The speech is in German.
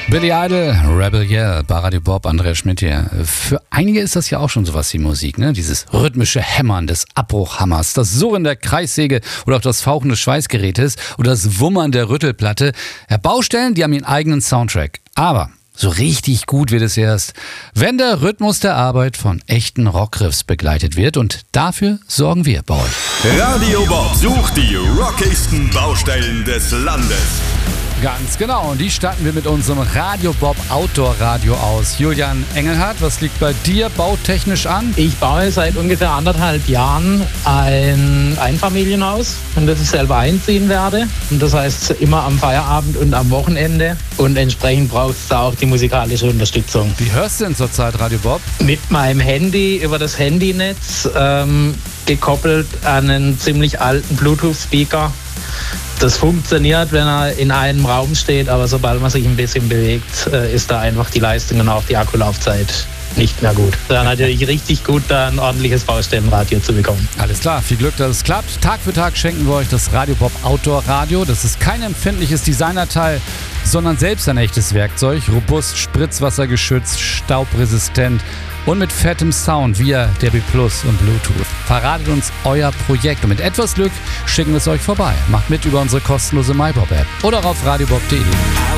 Billy Idol, Rebel Yell, bei Radio Bob, Andreas Schmidt hier. Für einige ist das ja auch schon sowas wie Musik, ne? Dieses rhythmische Hämmern des Abbruchhammers, das Surren der Kreissäge oder auch das Fauchen des Schweißgerätes oder das Wummern der Rüttelplatte. Ja, Baustellen, die haben ihren eigenen Soundtrack. Aber so richtig gut wird es erst, wenn der Rhythmus der Arbeit von echten Rockriffs begleitet wird. Und dafür sorgen wir bei euch. Radio Bob sucht die rockigsten Baustellen des Landes. Ganz genau, und die starten wir mit unserem Radio Bob Outdoor Radio aus. Julian Engelhardt, was liegt bei dir bautechnisch an? Ich baue seit ungefähr 1,5 Jahren ein Einfamilienhaus, in das ich selber einziehen werde. Und das heißt immer am Feierabend und am Wochenende. Und entsprechend braucht es da auch die musikalische Unterstützung. Wie hörst du denn zurzeit Radio Bob? Mit meinem Handy über das Handynetz, gekoppelt an einen ziemlich alten Bluetooth-Speaker. Das funktioniert, wenn er in einem Raum steht, aber sobald man sich ein bisschen bewegt, ist da einfach die Leistung und auch die Akkulaufzeit nicht mehr gut. Da natürlich richtig gut, da ein ordentliches Baustellenradio zu bekommen. Alles klar, viel Glück, dass es klappt. Tag für Tag schenken wir euch das Radio Bob Outdoor Radio. Das ist kein empfindliches Designerteil, sondern selbst ein echtes Werkzeug. Robust, spritzwassergeschützt, staubresistent und mit fettem Sound via DAB+ und Bluetooth. Verratet uns euer Projekt und mit etwas Glück schicken wir es euch vorbei. Macht mit über unsere kostenlose MyBob-App oder auf radiobob.de.